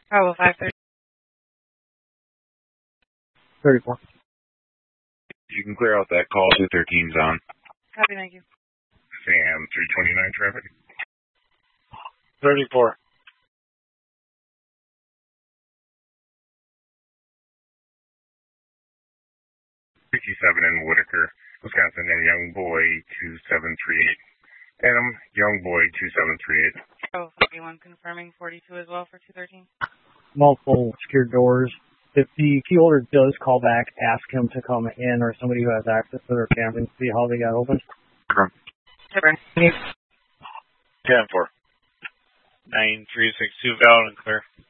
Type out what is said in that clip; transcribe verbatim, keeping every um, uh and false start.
Bravo five thirty. thirty-four. You can clear out that call. two thirteen's on. Copy, thank you. Sam three twenty-nine traffic. thirty-four. fifty-seven in Whitaker, Wisconsin, and Young Boy two seven three eight. Adam, Young Boy two seven three eight. Bravo forty-one, confirming forty-two as well for two thirteen. Multiple secured doors. If the key holder does call back, ask him to come in or somebody who has access to their camera and see how they got open. ten four. nine three six two, valid and clear.